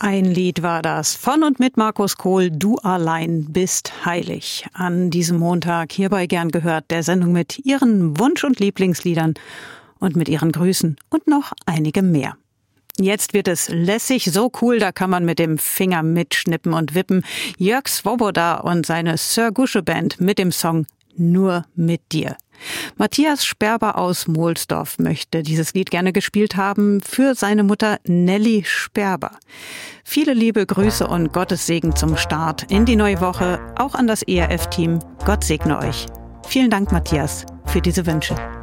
Ein Lied war das von und mit Markus Kohl, Du allein bist heilig. An diesem Montag hierbei gern gehört, der Sendung mit Ihren Wunsch- und Lieblingsliedern und mit Ihren Grüßen und noch einige mehr. Jetzt wird es lässig, so cool, da kann man mit dem Finger mitschnippen und wippen. Jörg Swoboda und seine Sir Gusche Band mit dem Song Nur mit dir. Matthias Sperber aus Mohlsdorf möchte dieses Lied gerne gespielt haben für seine Mutter Nelly Sperber. Viele liebe Grüße und Gottes Segen zum Start in die neue Woche, auch an das ERF-Team. Gott segne euch. Vielen Dank, Matthias, für diese Wünsche.